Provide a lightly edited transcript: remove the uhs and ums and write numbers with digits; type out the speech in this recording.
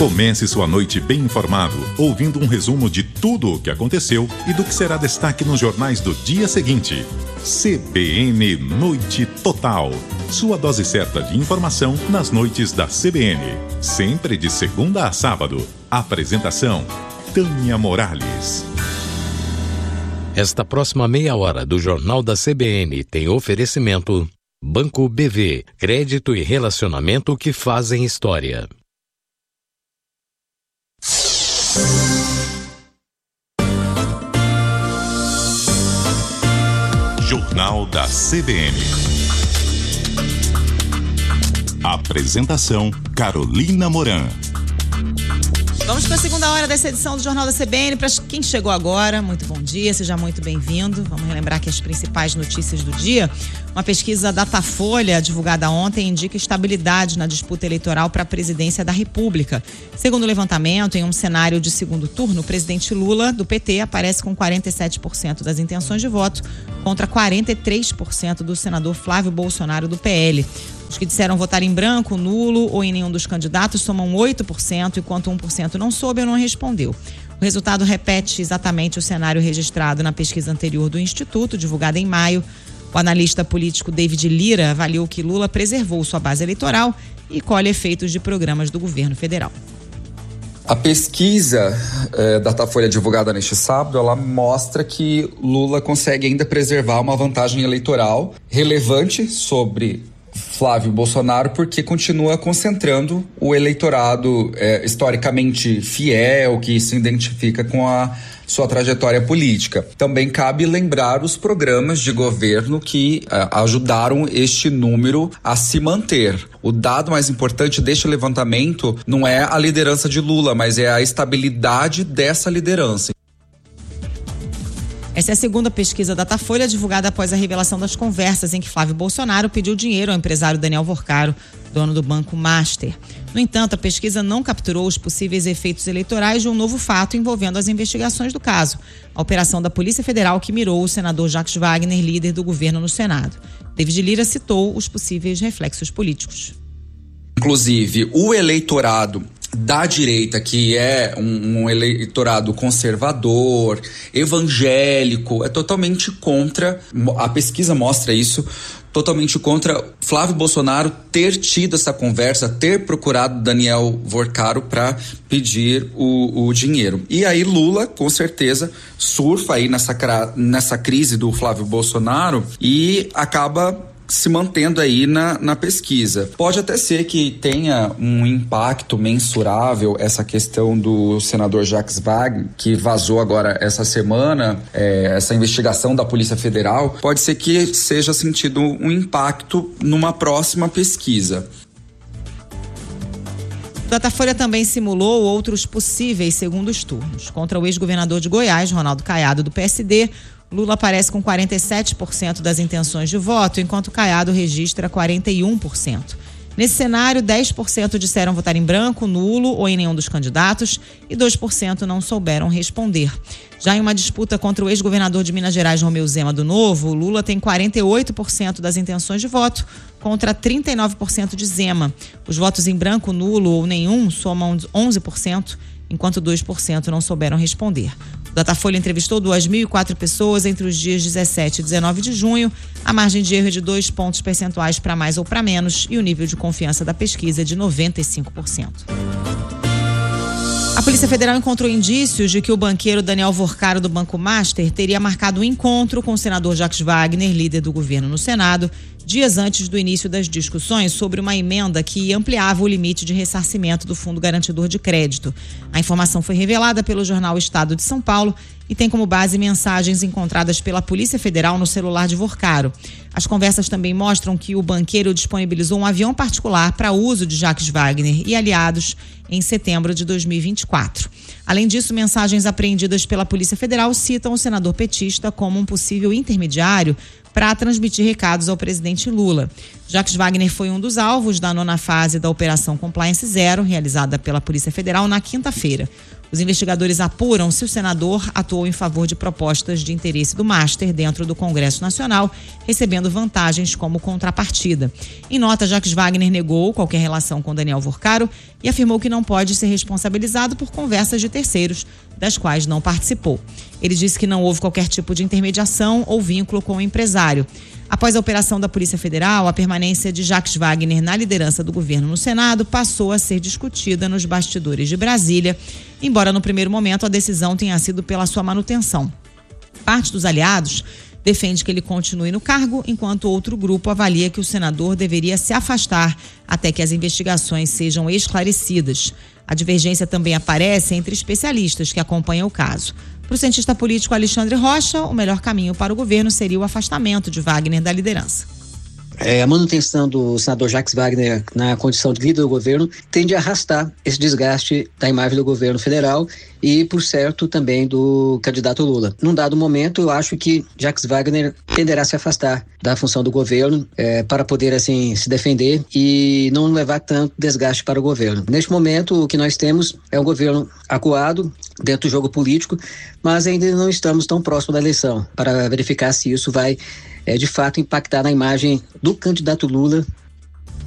Comece sua noite bem informado, ouvindo um resumo de tudo o que aconteceu e do que será destaque nos jornais do dia seguinte. CBN Noite Total. Sua dose certa de informação nas noites da CBN. Sempre de segunda a sábado. Apresentação: Tânia Morales. Esta próxima meia hora do Jornal da CBN tem oferecimento Banco BV, crédito e relacionamento que fazem história. Jornal da CBN. Apresentação: Carolina Moran. Vamos para a segunda hora dessa edição do Jornal da CBN. Para quem chegou agora, muito bom dia, seja muito bem-vindo. Vamos relembrar que as principais notícias do dia. Uma pesquisa Datafolha, divulgada ontem, indica estabilidade na disputa eleitoral para a presidência da República. Segundo o levantamento, em um cenário de segundo turno, o presidente Lula, do PT, aparece com 47% das intenções de voto, contra 43% do senador Flávio Bolsonaro, do PL. Os que disseram votar em branco, nulo ou em nenhum dos candidatos somam 8%, enquanto 1% não soube ou não respondeu. O resultado repete exatamente o cenário registrado na pesquisa anterior do Instituto, divulgada em maio. O analista político David Lira avaliou que Lula preservou sua base eleitoral e colhe efeitos de programas do governo federal. A pesquisa Datafolha divulgada neste sábado, ela mostra que Lula consegue ainda preservar uma vantagem eleitoral relevante sobre Flávio Bolsonaro, porque continua concentrando o eleitorado historicamente fiel, que se identifica com a sua trajetória política. Também cabe lembrar os programas de governo que ajudaram este número a se manter. O dado mais importante deste levantamento não é a liderança de Lula, mas é a estabilidade dessa liderança. Essa é a segunda pesquisa Datafolha, divulgada após a revelação das conversas em que Flávio Bolsonaro pediu dinheiro ao empresário Daniel Vorcaro, dono do Banco Master. No entanto, a pesquisa não capturou os possíveis efeitos eleitorais de um novo fato envolvendo as investigações do caso, a operação da Polícia Federal que mirou o senador Jacques Wagner, líder do governo no Senado. David Lira citou os possíveis reflexos políticos. Inclusive, o eleitorado da direita, que é um eleitorado conservador, evangélico, é totalmente contra, a pesquisa mostra isso, totalmente contra Flávio Bolsonaro ter tido essa conversa, ter procurado Daniel Vorcaro para pedir o dinheiro. E aí Lula, com certeza, surfa aí nessa crise do Flávio Bolsonaro e acaba se mantendo aí na pesquisa. Pode até ser que tenha um impacto mensurável essa questão do senador Jacques Wagner, que vazou agora essa semana, essa investigação da Polícia Federal, pode ser que seja sentido um impacto numa próxima pesquisa. O Datafolha também simulou outros possíveis segundos turnos. Contra o ex-governador de Goiás, Ronaldo Caiado, do PSD, Lula aparece com 47% das intenções de voto, enquanto Caiado registra 41%. Nesse cenário, 10% disseram votar em branco, nulo ou em nenhum dos candidatos e 2% não souberam responder. Já em uma disputa contra o ex-governador de Minas Gerais, Romeu Zema, do Novo, Lula tem 48% das intenções de voto contra 39% de Zema. Os votos em branco, nulo ou nenhum somam 11%, enquanto 2% não souberam responder. O Datafolha entrevistou 2.004 pessoas entre os dias 17 e 19 de junho. A margem de erro é de 2 pontos percentuais para mais ou para menos e o nível de confiança da pesquisa é de 95%. A Polícia Federal encontrou indícios de que o banqueiro Daniel Vorcaro, do Banco Master, teria marcado um encontro com o senador Jacques Wagner, líder do governo no Senado, dias antes do início das discussões sobre uma emenda que ampliava o limite de ressarcimento do Fundo Garantidor de Crédito. A informação foi revelada pelo jornal Estado de São Paulo e tem como base mensagens encontradas pela Polícia Federal no celular de Vorcaro. As conversas também mostram que o banqueiro disponibilizou um avião particular para uso de Jacques Wagner e aliados em setembro de 2024. Além disso, mensagens apreendidas pela Polícia Federal citam o senador petista como um possível intermediário para transmitir recados ao presidente Lula. Jacques Wagner foi um dos alvos da 9ª fase da Operação Compliance Zero, realizada pela Polícia Federal na quinta-feira. Os investigadores apuram se o senador atuou em favor de propostas de interesse do Master dentro do Congresso Nacional, recebendo vantagens como contrapartida. Em nota, Jacques Wagner negou qualquer relação com Daniel Vorcaro e afirmou que não pode ser responsabilizado por conversas de terceiros, das quais não participou. Ele disse que não houve qualquer tipo de intermediação ou vínculo com o empresário. Após a operação da Polícia Federal, a permanência de Jacques Wagner na liderança do governo no Senado passou a ser discutida nos bastidores de Brasília, embora no primeiro momento a decisão tenha sido pela sua manutenção. Parte dos aliados defende que ele continue no cargo, enquanto outro grupo avalia que o senador deveria se afastar até que as investigações sejam esclarecidas. A divergência também aparece entre especialistas que acompanham o caso. Para o cientista político Alexandre Rocha, o melhor caminho para o governo seria o afastamento de Wagner da liderança. A manutenção do senador Jacques Wagner na condição de líder do governo tende a arrastar esse desgaste da imagem do governo federal e, por certo, também do candidato Lula. Num dado momento, eu acho que Jacques Wagner tenderá a se afastar da função do governo para poder, assim, se defender e não levar tanto desgaste para o governo. Neste momento, o que nós temos é um governo acuado dentro do jogo político, mas ainda não estamos tão próximo da eleição para verificar se isso vai de fato impactar na imagem do candidato Lula